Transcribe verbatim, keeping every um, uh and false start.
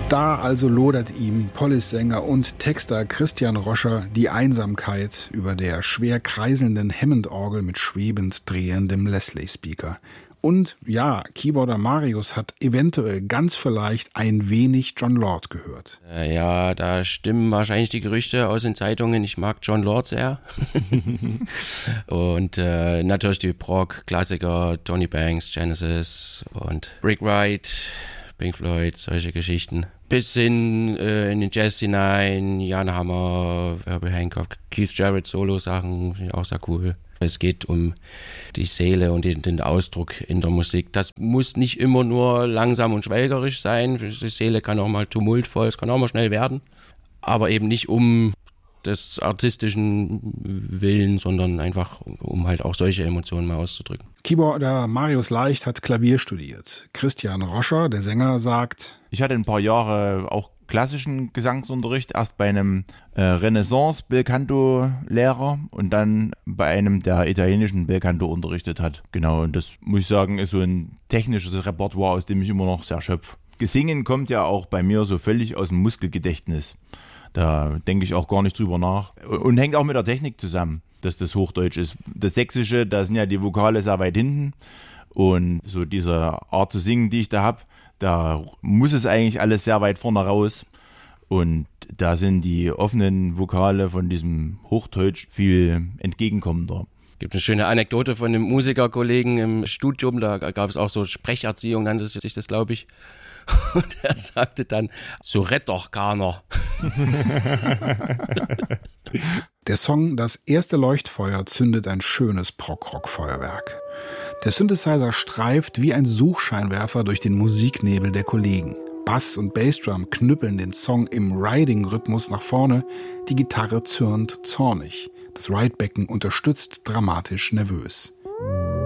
Da also lodert ihm Police-Sänger und Texter Christian Roscher die Einsamkeit über der schwer kreiselnden Hammond-Orgel mit schwebend drehendem Leslie-Speaker. Und ja, Keyboarder Marius hat eventuell ganz vielleicht ein wenig Jon Lord gehört. Ja, da stimmen wahrscheinlich die Gerüchte aus den Zeitungen. Ich mag Jon Lord sehr. Und äh, natürlich die Prog-Klassiker, Tony Banks, Genesis und Rick Wright, Pink Floyd, solche Geschichten. Bis hin äh, in den Jazz hinein, Jan Hammer, Herbie Hancock, Keith Jarrett, Solo-Sachen, finde ich auch sehr cool. Es geht um die Seele und den, den Ausdruck in der Musik. Das muss nicht immer nur langsam und schwelgerisch sein. Die Seele kann auch mal tumultvoll, es kann auch mal schnell werden. Aber eben nicht um des artistischen Willen, sondern einfach um halt auch solche Emotionen mal auszudrücken. Keyboarder Marius Leicht hat Klavier studiert. Christian Roscher, der Sänger, sagt: Ich hatte ein paar Jahre auch klassischen Gesangsunterricht, erst bei einem äh, Renaissance-Belcanto-Lehrer und dann bei einem, der italienischen Belcanto unterrichtet hat. Genau, und das muss ich sagen, ist so ein technisches Repertoire, aus dem ich immer noch sehr schöpfe. Gesingen kommt ja auch bei mir so völlig aus dem Muskelgedächtnis. Da denke ich auch gar nicht drüber nach. Und hängt auch mit der Technik zusammen, dass das Hochdeutsch ist. Das Sächsische, da sind ja die Vokale sehr weit hinten. Und so diese Art zu singen, die ich da habe, da muss es eigentlich alles sehr weit vorne raus. Und da sind die offenen Vokale von diesem Hochdeutsch viel entgegenkommender. Es gibt eine schöne Anekdote von einem Musikerkollegen im Studium, da gab es auch so Sprecherziehung, nannte sich das, glaube ich. Und er sagte dann, so rett doch keiner. Der Song Das erste Leuchtfeuer zündet ein schönes Prog-Rock-Feuerwerk. Der Synthesizer streift wie ein Suchscheinwerfer durch den Musiknebel der Kollegen. Bass und Bassdrum knüppeln den Song im Riding-Rhythmus nach vorne, die Gitarre zürnt zornig. Das Ridebecken unterstützt dramatisch nervös.